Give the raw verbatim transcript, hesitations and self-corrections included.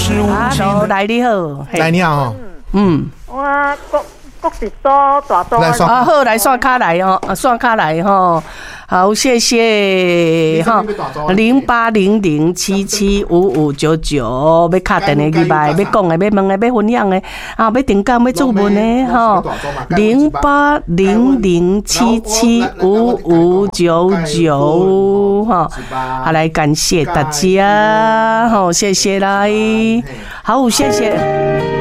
十五 ，Hello，来你好， 来你好， 嗯， 我国国一组大组来啊好，来刷卡来哦，啊刷卡来吼，好谢谢哈，零八零零七七五五九九，要卡电的入来，要讲的，要问的，要分享的，啊，要订购，要注文的吼，零八零零七七五五九九哈，好来感谢大家，好谢谢来，好谢谢。